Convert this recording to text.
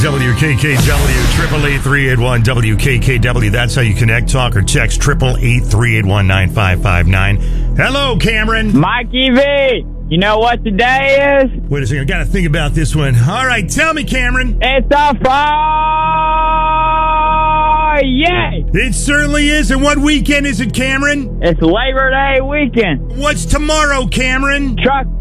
WKKW, 888-381 WKKW. That's how you connect, talk, or text, 888-381-9559. Hello, Cameron. Mikey V, you know what today is? Wait a second, I got to think about this one. All right, tell me, Cameron. It's a Friday! It certainly is. And what weekend is it, Cameron? It's Labor Day weekend. What's tomorrow, Cameron? Truck